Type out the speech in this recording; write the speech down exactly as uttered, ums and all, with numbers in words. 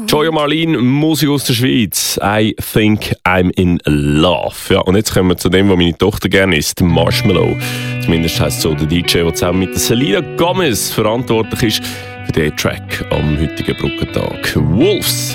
Joya Marlene, Musik aus der Schweiz. I think I'm in love. Ja, und jetzt kommen wir zu dem, was meine Tochter gerne isst, Marshmallow. Zumindest heisst so der D J, der zusammen mit Selena Gomez verantwortlich ist für diesen Track am heutigen Brückentag. Wolves.